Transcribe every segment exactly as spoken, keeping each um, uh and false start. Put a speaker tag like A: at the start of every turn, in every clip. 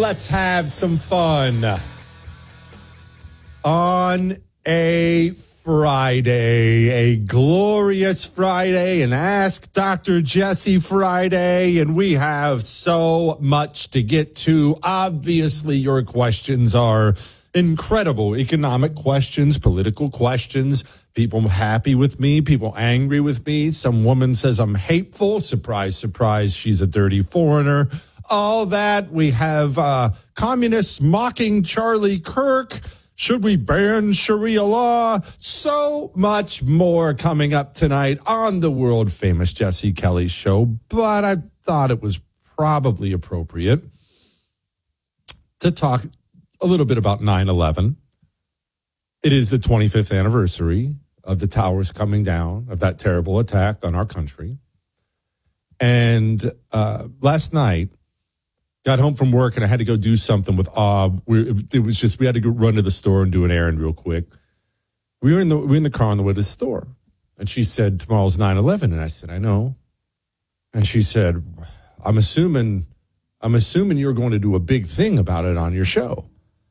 A: let's have some fun. On a Friday, a glorious Friday, an Ask Doctor Jesse Friday, and we have so much to get to. Obviously, your questions are incredible. Economic questions, political questions, people happy with me, people angry with me. Some woman says I'm hateful. Surprise, surprise, she's a dirty foreigner. All that. We have uh, communists mocking Charlie Kirk. Should we ban Sharia law? So much more coming up tonight on the world famous Jesse Kelly Show. But I thought it was probably appropriate to talk a little bit about nine eleven. It is the twenty-fifth anniversary of the towers coming down, of that terrible attack on our country. And uh, last night, got home from work and I had to go do something with Ob. We, it was just, we had to go run to the store and do an errand real quick. We were in the, we were in the car on the way to the store. And she said, tomorrow's nine eleven. And I said, I know. And she said, I'm assuming, I'm assuming you're going to do a big thing about it on your show.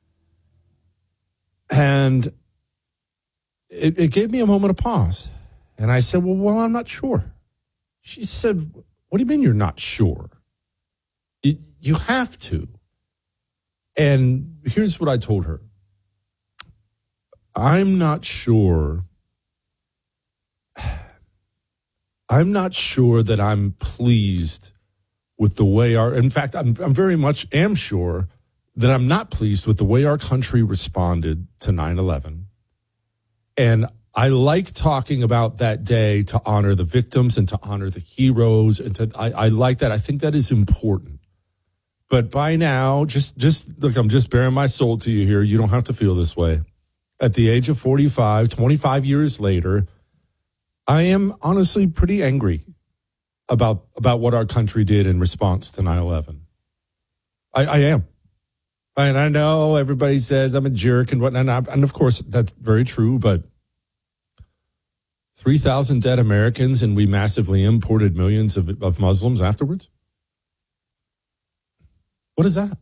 A: And it, it gave me a moment of pause. And I said, well, well, I'm not sure. She said, what do you mean you're not sure? You, you have to. And here's what I told her. I'm not sure. I'm not sure that I'm pleased with the way our, in fact, I'm, I'm very much am sure that I'm not pleased with the way our country responded to nine eleven. And I like talking about that day to honor the victims and to honor the heroes. And to, I, I like that. I think that is important. But by now, just, just look, I'm just bearing my soul to you here. You don't have to feel this way. At the age of forty-five, twenty-five years later, I am honestly pretty angry about, about what our country did in response to nine eleven. I, I am. And I know everybody says I'm a jerk and whatnot. And, and of course, that's very true. But three thousand dead Americans and we massively imported millions of, of Muslims afterwards? What is that?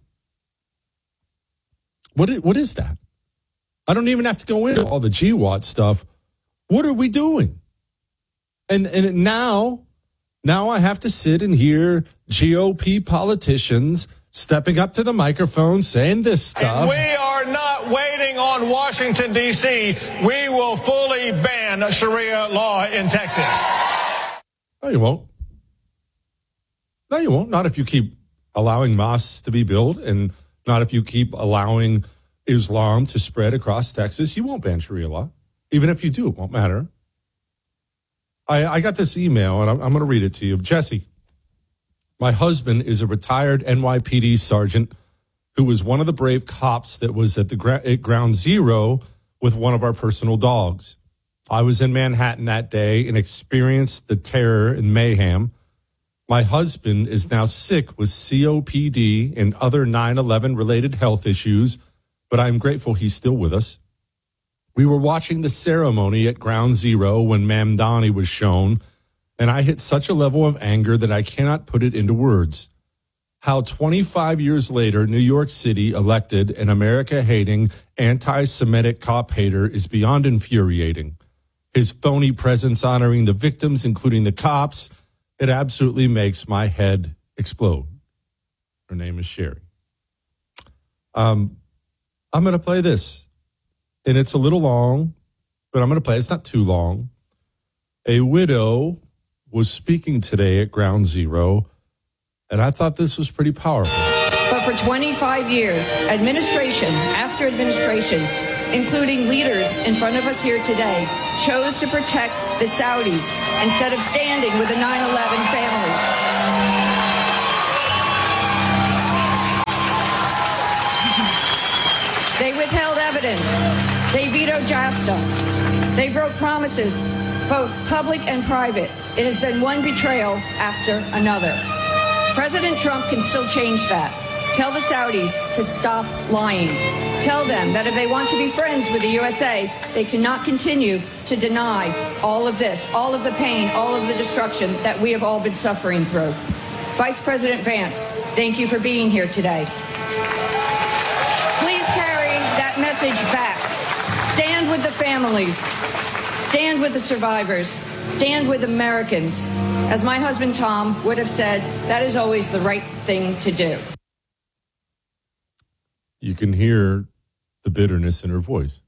A: What is, what is that? I don't even have to go into all the G WAT stuff. What are we doing? And and now, now I have to sit and hear G O P politicians stepping up to the microphone saying this stuff.
B: And we are not waiting on Washington, D C We will fully ban Sharia law in Texas.
A: No, you won't. No, you won't. Not if you keep allowing mosques to be built, and not if you keep allowing Islam to spread across Texas. You won't ban Sharia law. Even if you do, it won't matter. I, I got this email, and I'm, I'm going to read it to you. Jesse, my husband is a retired N Y P D sergeant who was one of the brave cops that was at the gra- at Ground Zero with one of our personal dogs. I was in Manhattan that day and experienced the terror and mayhem. My husband is now sick with C O P D and other nine eleven related health issues, but I'm grateful he's still with us. We were watching the ceremony at Ground Zero when Mamdani was shown, and I hit such a level of anger that I cannot put it into words. How twenty-five years later, New York City elected an America-hating, anti-Semitic cop hater is beyond infuriating. His phony presence honoring the victims, including the cops, it absolutely makes my head explode. Her name is Sherry. Um, I'm going to play this, and it's a little long, but I'm going to play it. It's not too long. A widow was speaking today at Ground Zero, and I thought this was pretty powerful.
C: But for twenty-five years, administration after administration, including leaders in front of us here today, chose to protect the Saudis instead of standing with the nine eleven families. They withheld evidence. They vetoed JASTA. They broke promises, both public and private. It has been one betrayal after another. President Trump can still change that. Tell the Saudis to stop lying. Tell them that if they want to be friends with the U S A, they cannot continue to deny all of this, all of the pain, all of the destruction that we have all been suffering through. Vice President Vance, thank you for being here today. that message back. Stand with the families. Stand with the survivors. Stand with Americans. As my husband Tom would have said, that is always the right thing to do.
A: You can hear the bitterness in her voice.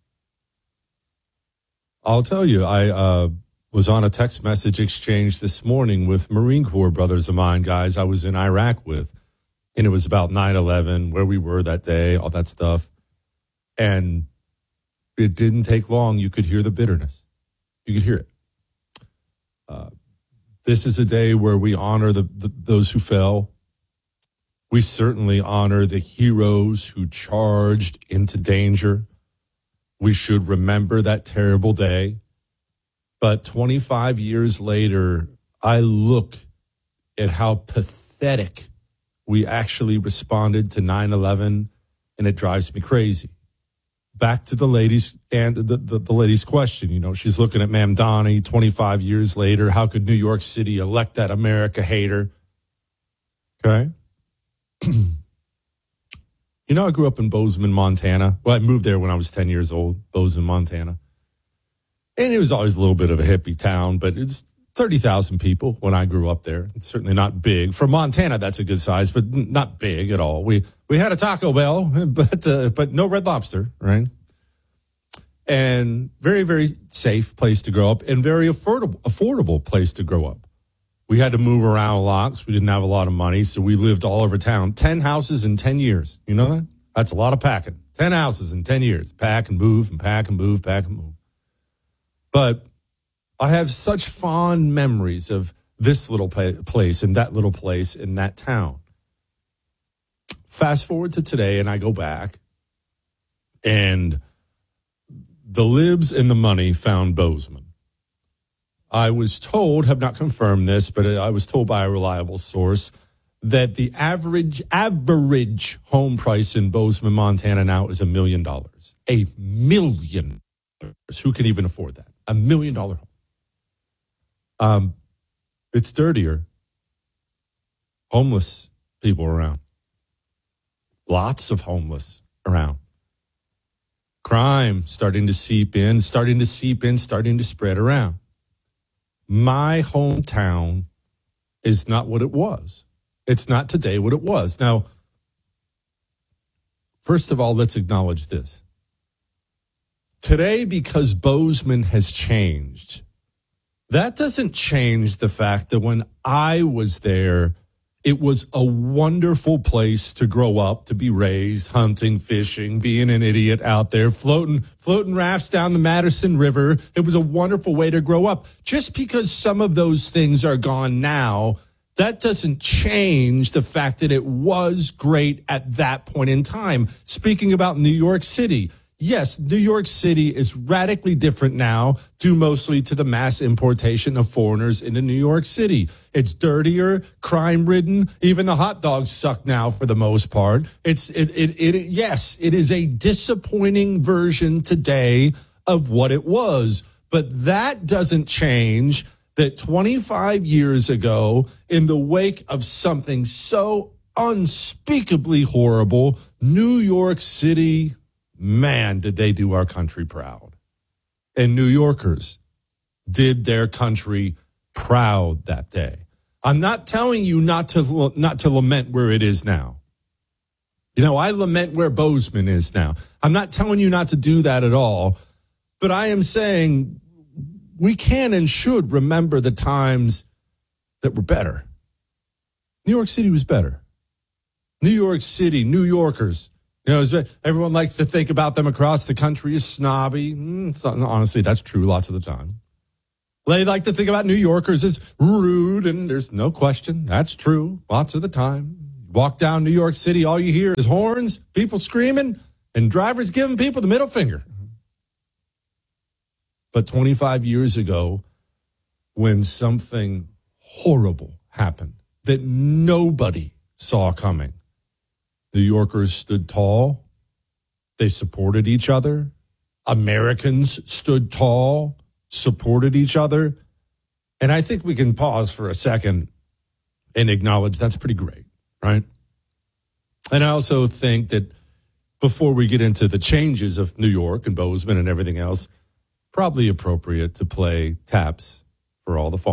A: I'll tell you, I uh, was on a text message exchange this morning with Marine Corps brothers of mine, guys I was in Iraq with. And it was about nine eleven, where we were that day, all that stuff. And it didn't take long. You could hear the bitterness. You could hear it. Uh, this is a day where we honor the, the those who fell. We certainly honor the heroes who charged into danger. We should remember that terrible day. But twenty-five years later, I look at how pathetic we actually responded to nine eleven, and it drives me crazy. Back to the ladies and the, the, the lady's question. You know, she's looking at Mamdani twenty-five years later. How could New York City elect that America hater? Okay. You know, I grew up in Bozeman, Montana. Well, I moved there when I was ten years old, Bozeman, Montana. And it was always a little bit of a hippie town, but it's thirty thousand people when I grew up there. It's certainly not big. For Montana, that's a good size, but not big at all. We we had a Taco Bell, but uh, but no Red Lobster, right? And very, very safe place to grow up and very affordable, affordable place to grow up. We had to move around a lot because we didn't have a lot of money, so we lived all over town. Ten houses in ten years. You know that? That's a lot of packing. Ten houses in ten years. Pack and move and pack and move, pack and move. But I have such fond memories of this little place and that little place in that town. Fast forward to today, and I go back, and the libs and the money found Bozeman. I was told, have not confirmed this, but I was told by a reliable source that the average average home price in Bozeman, Montana now is a million dollars. A million dollars. Who can even afford that? A million dollar home. Um, it's dirtier. Homeless people around. Lots of homeless around. Crime starting to seep in, starting to seep in, starting to spread around. My hometown is not what it was. It's not today what it was. Now, first of all, let's acknowledge this. Today, because Bozeman has changed, that doesn't change the fact that when I was there, it was a wonderful place to grow up, to be raised, hunting, fishing, being an idiot out there, floating, floating rafts down the Madison River. It was a wonderful way to grow up. Just because some of those things are gone now, that doesn't change the fact that it was great at that point in time. Speaking about New York City, yes, New York City is radically different now, due mostly to the mass importation of foreigners into New York City. It's dirtier, crime-ridden. Even the hot dogs suck now for the most part. It's it, it it yes, it is a disappointing version today of what it was, but that doesn't change that twenty-five years ago, in the wake of something so unspeakably horrible, New York City, man, did they do our country proud. And New Yorkers did their country proud that day. I'm not telling you not to not to lament where it is now. You know, I lament where Bozeman is now. I'm not telling you not to do that at all, but I am saying we can and should remember the times that were better. New York City was better. New York City, New Yorkers, you know, everyone likes to think about them across the country as snobby. It's not, honestly, that's true lots of the time. They like to think about New Yorkers as rude, and there's no question. That's true lots of the time. Walk down New York City, all you hear is horns, people screaming, and drivers giving people the middle finger. But twenty-five years ago, when something horrible happened that nobody saw coming, New Yorkers stood tall. They supported each other. Americans stood tall, supported each other. And I think we can pause for a second and acknowledge that's pretty great, right? And I also think that before we get into the changes of New York and Bozeman and everything else, probably appropriate to play taps for all the